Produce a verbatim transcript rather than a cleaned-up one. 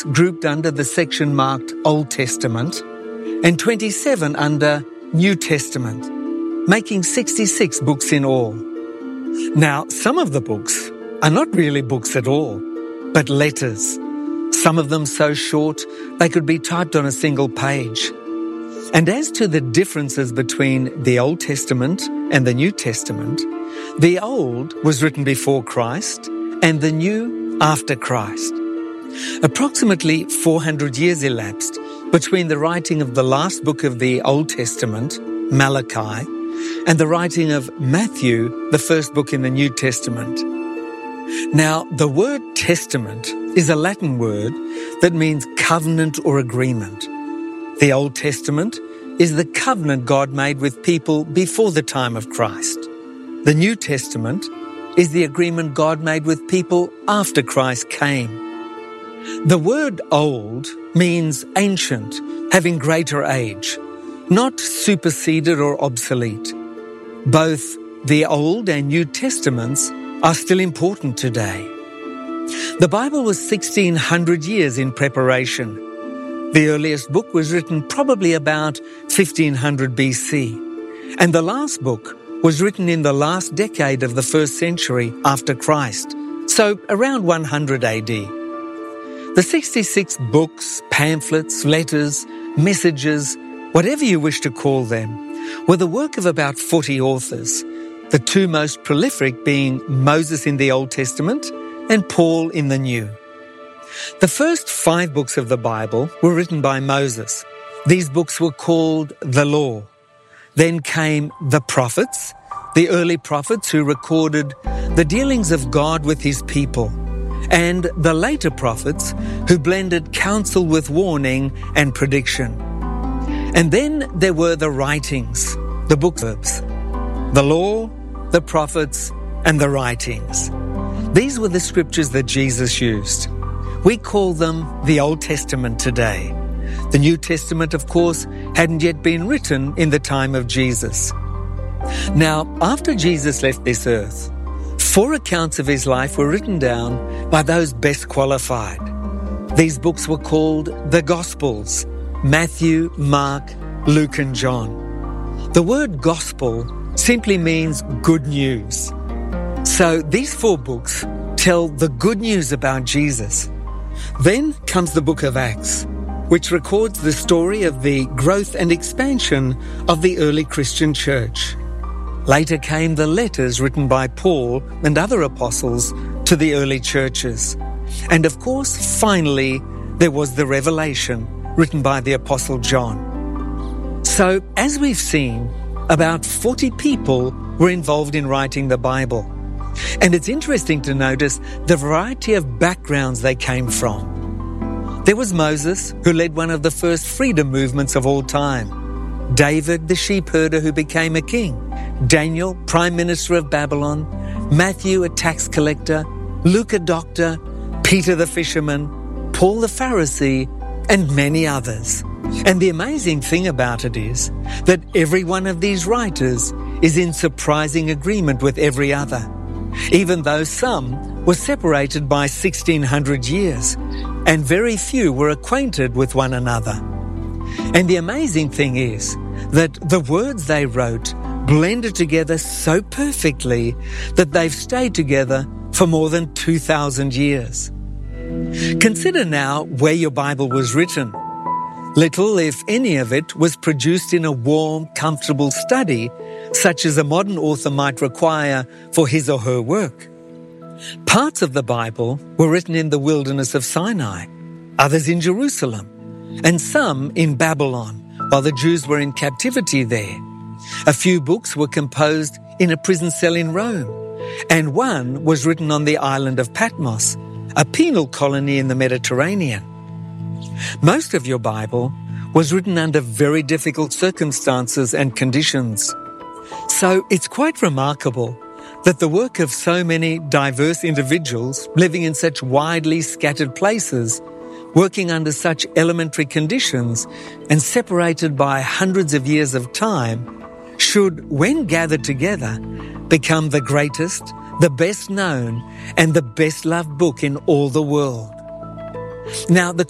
books grouped under the section marked Old Testament and twenty-seven under New Testament, making sixty-six books in all. Now, some of the books are not really books at all, but letters. Some of them so short they could be typed on a single page. And as to the differences between the Old Testament and the New Testament, the Old was written before Christ and the New after Christ. Approximately four hundred years elapsed between the writing of the last book of the Old Testament, Malachi, and the writing of Matthew, the first book in the New Testament. Now, the word testament is a Latin word that means covenant or agreement. The Old Testament is the covenant God made with people before the time of Christ. The New Testament is the agreement God made with people after Christ came. The word old means ancient, having greater age, not superseded or obsolete. Both the Old and New Testaments are still important today. The Bible was sixteen hundred years in preparation. The earliest book was written probably about fifteen hundred B C, and the last book was written in the last decade of the first century after Christ, so around one hundred A D. The sixty-six books, pamphlets, letters, messages, whatever you wish to call them, were the work of about forty authors, the two most prolific being Moses in the Old Testament and Paul in the New. The first five books of the Bible were written by Moses. These books were called the Law. Then came the prophets, the early prophets who recorded the dealings of God with his people, and the later prophets who blended counsel with warning and prediction. And then there were the writings, the books, the Law, the prophets, and the writings. These were the scriptures that Jesus used. We call them the Old Testament today. The New Testament, of course, hadn't yet been written in the time of Jesus. Now, after Jesus left this earth, four accounts of his life were written down by those best qualified. These books were called the Gospels: Matthew, Mark, Luke, and John. The word gospel simply means good news. So these four books tell the good news about Jesus. Then comes the book of Acts, which records the story of the growth and expansion of the early Christian church. Later came the letters written by Paul and other apostles to the early churches. And of course, finally, there was the Revelation written by the Apostle John. So, as we've seen, about forty people were involved in writing the Bible. And it's interesting to notice the variety of backgrounds they came from. There was Moses, who led one of the first freedom movements of all time. David, the sheep herder who became a king. Daniel, prime minister of Babylon. Matthew, a tax collector. Luke, a doctor. Peter, the fisherman. Paul, the Pharisee, and many others. And the amazing thing about it is that every one of these writers is in surprising agreement with every other, even though some were separated by sixteen hundred years, and very few were acquainted with one another. And the amazing thing is that the words they wrote blended together so perfectly that they've stayed together for more than two thousand years. Consider now where your Bible was written. Little, if any of it, was produced in a warm, comfortable study, such as a modern author might require for his or her work. Parts of the Bible were written in the wilderness of Sinai, others in Jerusalem, and some in Babylon, while the Jews were in captivity there. A few books were composed in a prison cell in Rome, and one was written on the island of Patmos, a penal colony in the Mediterranean. Most of your Bible was written under very difficult circumstances and conditions. So it's quite remarkable that the work of so many diverse individuals living in such widely scattered places, working under such elementary conditions and separated by hundreds of years of time, should, when gathered together, become the greatest, the best known, and the best loved book in all the world. Now, the